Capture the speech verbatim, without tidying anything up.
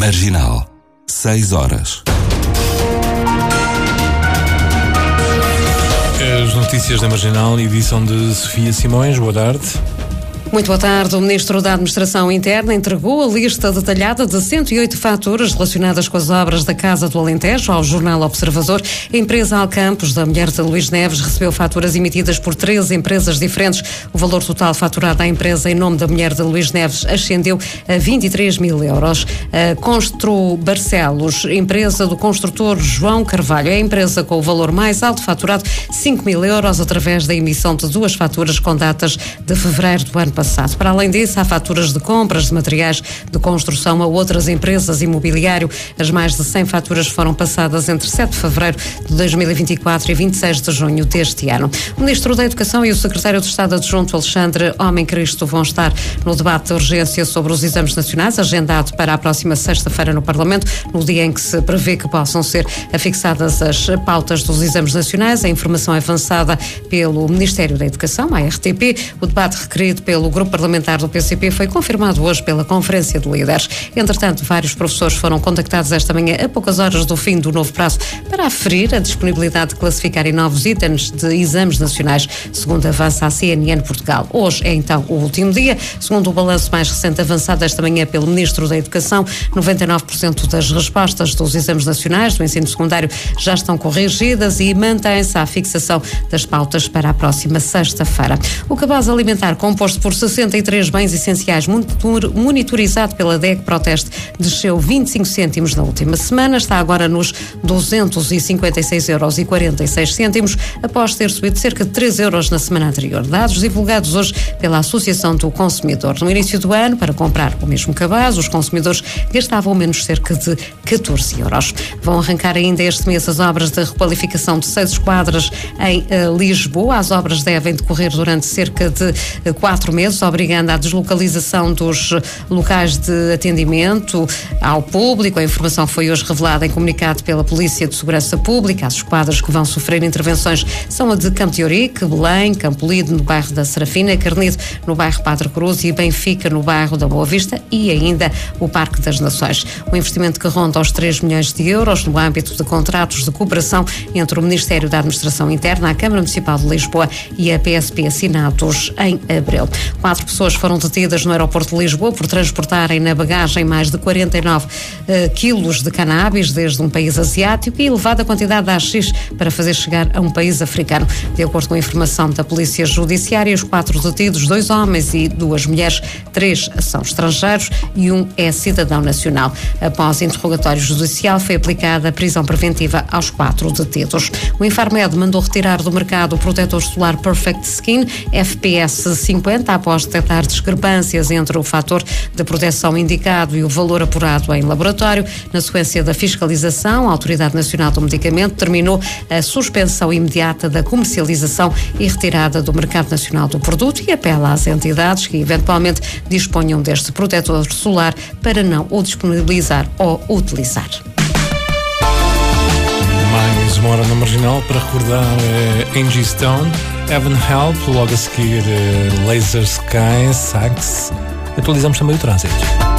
Marginal, seis horas. As notícias da Marginal, edição de Sofia Simões. Boa tarde. Muito boa tarde. O Ministro da Administração Interna entregou a lista detalhada de cento e oito faturas relacionadas com as obras da Casa do Alentejo ao Jornal Observador. A empresa Alcampos, da mulher de Luís Neves, recebeu faturas emitidas por treze empresas diferentes. O valor total faturado à empresa em nome da mulher de Luís Neves ascendeu a vinte e três mil euros. A Constru Barcelos, empresa do construtor João Carvalho, é a empresa com o valor mais alto faturado, cinco mil euros, através da emissão de duas faturas com datas de fevereiro do ano passado. Para além disso, há faturas de compras de materiais de construção a outras empresas imobiliário. As mais de cem faturas foram passadas entre sete de fevereiro de dois mil e vinte e quatro e vinte e seis de junho deste ano. O Ministro da Educação e o Secretário de Estado Adjunto Alexandre Homem Cristo vão estar no debate de urgência sobre os exames nacionais, agendado para a próxima sexta-feira no Parlamento, no dia em que se prevê que possam ser afixadas as pautas dos exames nacionais. A informação é avançada pelo Ministério da Educação, a R T P. O debate requerido pelo grupo parlamentar do P C P foi confirmado hoje pela Conferência de Líderes. Entretanto, vários professores foram contactados esta manhã, a poucas horas do fim do novo prazo, para aferir a disponibilidade de classificarem novos itens de exames nacionais, segundo avança a C N N Portugal. Hoje é então o último dia. Segundo o balanço mais recente avançado esta manhã pelo Ministro da Educação, noventa e nove por cento das respostas dos exames nacionais do ensino secundário já estão corrigidas e mantém-se a fixação das pautas para a próxima sexta-feira. O cabaz alimentar, composto por sessenta e três bens essenciais, monitorizado pela D E C Proteste, desceu vinte e cinco cêntimos na última semana, está agora nos duzentos e cinquenta e seis euros e quarenta e seis cêntimos, após ter subido cerca de três euros na semana anterior. Dados divulgados hoje pela Associação do Consumidor. No início do ano, para comprar o mesmo cabaz, os consumidores gastavam menos cerca de catorze euros. Vão arrancar ainda este mês as obras de requalificação de seis esquadras em uh, Lisboa. As obras devem decorrer durante cerca de uh, quatro meses, obrigando à deslocalização dos locais de atendimento ao público. A informação foi hoje revelada em comunicado pela Polícia de Segurança Pública. As esquadras que vão sofrer intervenções são a de Campo de Ourique, Belém, Campolide, no bairro da Serafina, Carnide, no bairro Padre Cruz, e Benfica, no bairro da Boa Vista, e ainda o Parque das Nações. Um investimento que ronda aos três milhões de euros no âmbito de contratos de cooperação entre o Ministério da Administração Interna, a Câmara Municipal de Lisboa e a P S P, assinados em abril. Quatro pessoas foram detidas no aeroporto de Lisboa por transportarem na bagagem mais de quarenta e nove uh, quilos de cannabis desde um país asiático e elevada quantidade de haxixe para fazer chegar a um país africano. De acordo com a informação da Polícia Judiciária, os quatro detidos, dois homens e duas mulheres, três são estrangeiros e um é cidadão nacional. Após interrogatório judicial, foi aplicada a prisão preventiva aos quatro detidos. O Infarmed mandou retirar do mercado o protetor solar Perfect Skin F P S cinquenta após detectar discrepâncias entre o fator de proteção indicado e o valor apurado em laboratório. Na sequência da fiscalização, a Autoridade Nacional do Medicamento determinou a suspensão imediata da comercialização e retirada do mercado nacional do produto e apela às entidades que eventualmente disponham deste protetor solar para não o disponibilizar ou utilizar. Mais uma hora na Marginal para recordar uh, Angie Stone, Heaven Help, logo a seguir uh, Laser Sky, Sax. Atualizamos também o trânsito.